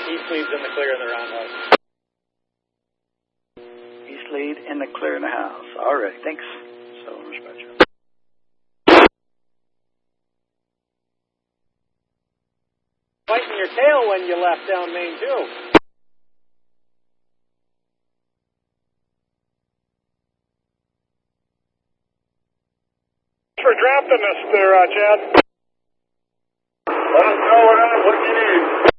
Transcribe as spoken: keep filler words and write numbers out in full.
East lead's in the clear in the roundhouse. East lead in the clear in the house. All right, thanks. So much better. Fighting your tail when you left down Main too. For drafting us there, uh, Chad. Let us know what, what you need.